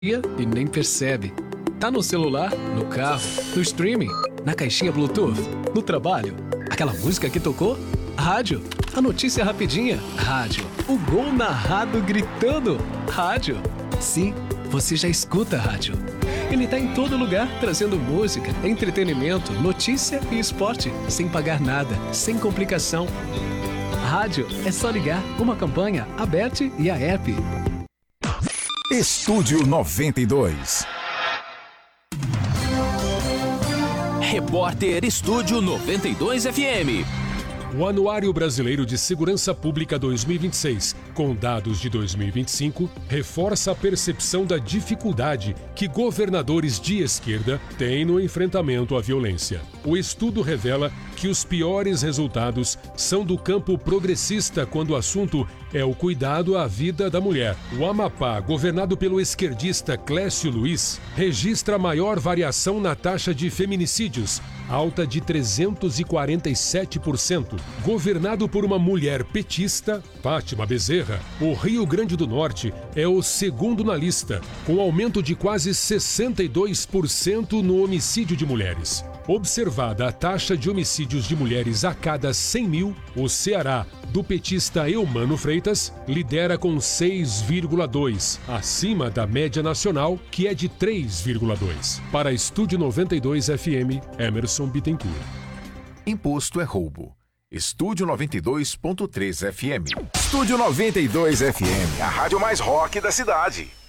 e nem percebe. Tá no celular, no carro, no streaming, na caixinha Bluetooth, no trabalho. Aquela música que tocou? Rádio. A notícia rapidinha? Rádio. O gol narrado gritando? Rádio. Sim, você já escuta rádio. Ele tá em todo lugar, trazendo música, entretenimento, notícia e esporte, sem pagar nada, sem complicação. Rádio é só ligar, uma campanha, a Bet e a app. Estúdio 92. Repórter Estúdio 92 FM. O Anuário Brasileiro de Segurança Pública 2026, com dados de 2025, reforça a percepção da dificuldade que governadores de esquerda têm no enfrentamento à violência. O estudo revela que os piores resultados são do campo progressista quando o assunto é o cuidado à vida da mulher. O Amapá, governado pelo esquerdista Clécio Luiz, registra a maior variação na taxa de feminicídios, alta de 347%. Governado por uma mulher petista, Fátima Bezerra, o Rio Grande do Norte é o segundo na lista, com aumento de quase 62% no homicídio de mulheres. Observada a taxa de homicídios de mulheres a cada 100 mil, o Ceará, do petista Eumano Freitas, lidera com 6,2, acima da média nacional, que é de 3,2. Para Estúdio 92 FM, Emerson Bittencourt. Imposto é roubo. Estúdio 92.3 FM. Estúdio 92 FM, a rádio mais rock da cidade.